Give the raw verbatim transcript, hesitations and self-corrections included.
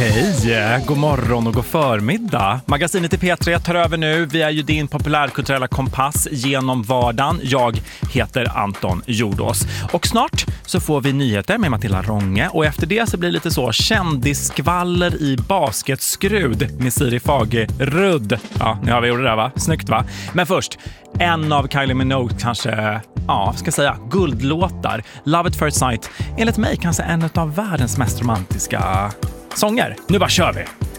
Hej, god morgon och god förmiddag. Magasinet i P tre tar över nu. Vi är ju din populärkulturella kompass genom vardagen. Jag heter Anton Jordås. Och snart så får vi nyheter med Matilda Ronge. Och efter det så blir det lite så kändisskvaller i basketskrud med Siri Fagerud. Ja, nu har vi gjort det där, va? Snyggt, va? Men först, en av Kylie Minogue kanske, ja, ska säga, guldlåtar. Love at First Sight. Enligt mig kanske en av världens mest romantiska sånger. Nu bara kör vi!